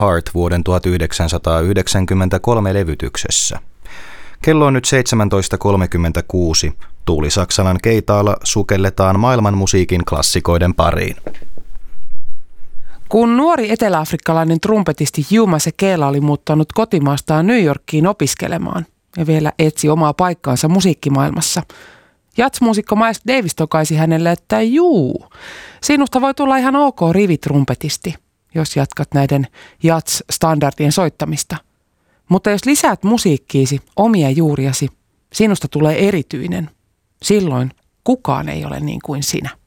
Heart vuoden 1993 levytyksessä. Kello on nyt 17.36. Tuuli Saksalan keitaalla sukelletaan maailman musiikin klassikoiden pariin. Kun nuori eteläafrikkalainen trumpetisti Yuma Sekela oli muuttanut kotimaastaan New Yorkiin opiskelemaan ja vielä etsi omaa paikkaansa musiikkimaailmassa, jazzmuusikko Miles Davis tokaisi hänelle, että sinusta voi tulla ihan ok rivitrumpetisti, jos jatkat näiden jazz-standardien soittamista. Mutta jos lisäät musiikkiisi, omia juuriasi, sinusta tulee erityinen. Silloin kukaan ei ole niin kuin sinä.